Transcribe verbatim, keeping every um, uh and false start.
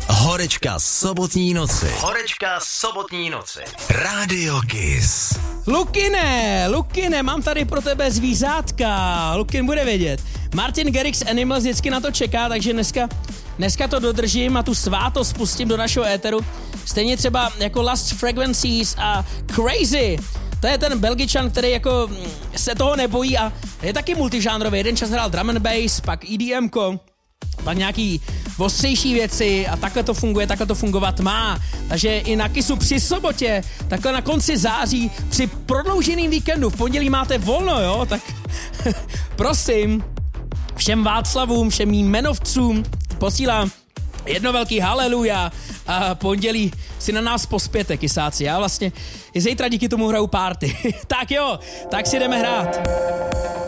Horečka sobotní noci. Horečka sobotní noci. Radio Kiss. Lukine, Lukine, mám tady pro tebe zvířátka. Lukin bude vědět. Martin Garrix Animals vždycky na to čeká, takže dneska, dneska to dodržím a tu svátost spustím do našeho éteru. Stejně třeba jako Last Frequencies a Crazy. To je ten Belgičan, který jako se toho nebojí a je taky multižánrový. Jeden čas hrál drum and bass, pak E D M ko, pak nějaký ostřejší věci a takhle to funguje, takhle to fungovat má. Takže i na Kissu při sobotě, takhle na konci září, při prodlouženým víkendu, v pondělí máte volno, jo, tak prosím, všem Václavům, všem mým jmenovcům posílám jedno velký haleluja a pondělí si na nás pospěte, kysáci. Já vlastně i zítra díky tomu hraju party. Tak jo, tak si jdeme hrát.